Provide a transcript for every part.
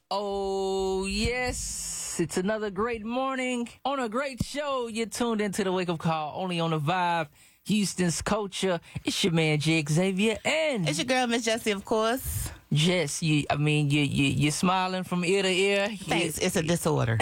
Oh, yes. It's another great morning on a great show. You're tuned into the Wake Up Call, only on the Vibe, Houston's Culture. It's your man, Jake Xavier, and it's your girl, Miss Jessie, of course. Jess, you're smiling from ear to ear. Thanks. It's a disorder.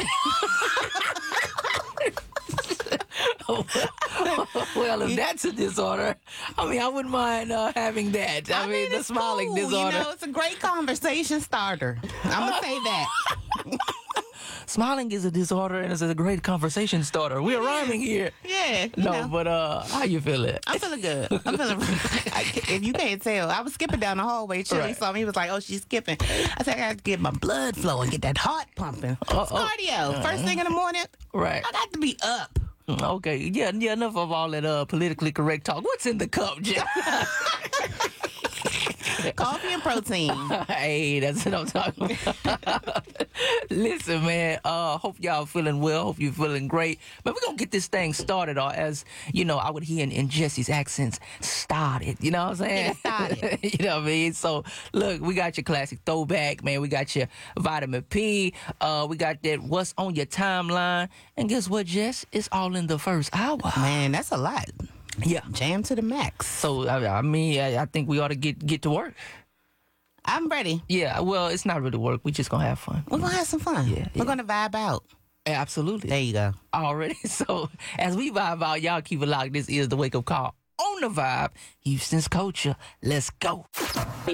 Well, if that's a disorder, I wouldn't mind having that. I mean, the smiling cool. disorder. You know, it's a great conversation starter. I'm going to say that. Smiling is a disorder, and it's a great conversation starter. We're rhyming here. Yeah. But how you feeling? I'm feeling good. I'm feeling. If you can't tell, I was skipping down the hallway. Chili saw me. He was like, "Oh, she's skipping." I said, "I got to get my blood flowing, get that heart pumping." It's cardio. First thing in the morning. Right. I got to be up. Okay. Yeah. Enough of all that politically correct talk. What's in the cup, Jeff? Coffee and protein. Hey, that's what I'm talking about. Listen, man, hope y'all feeling well. Hope you're feeling great. But we're going to get this thing started, or as, I would hear in Jesse's accents, started. You know what I'm saying? Yeah, started. You know what I mean? So, look, we got your classic throwback, man. We got your vitamin P. We got that what's on your timeline. And guess what, Jess? It's all in the first hour. Man, that's a lot. Yeah. Jam to the max. So, I think we ought to get to work. I'm ready. Yeah, well, it's not really work. We're just going to have fun. We're going to have some fun. Yeah. We're going to vibe out. Absolutely. There you go. Already. So, as we vibe out, y'all keep it locked. This is the Wake Up Call on the Vibe, Houston's Culture. Let's go.